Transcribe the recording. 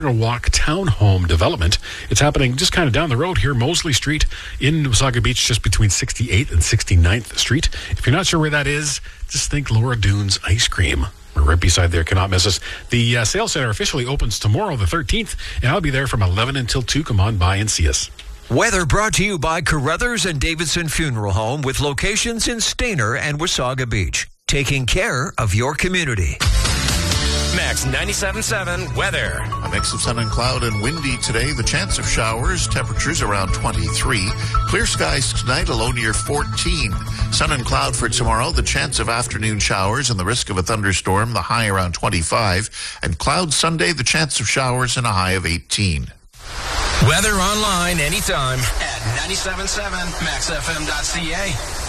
Walk Townhome Development. It's happening just kind of down the road here, Mosley Street in Wasaga Beach, just between 68th and 69th Street. If you're not sure where that is, just think Laura Dunes Ice Cream. We're right beside there. Cannot miss us. The sales center officially opens tomorrow, the 13th, and I'll be there from 11 until 2. Come on by and see us. Weather brought to you by Carruthers and Davidson Funeral Home with locations in Stayner and Wasaga Beach. Taking care of your community. Max 97.7 weather. A mix of sun and cloud and windy today. The chance of showers. Temperatures around 23. Clear skies tonight, a low near 14. Sun and cloud for tomorrow. The chance of afternoon showers and the risk of a thunderstorm. The high around 25. And cloud Sunday. The chance of showers and a high of 18. Weather online anytime at 97.7maxfm.ca.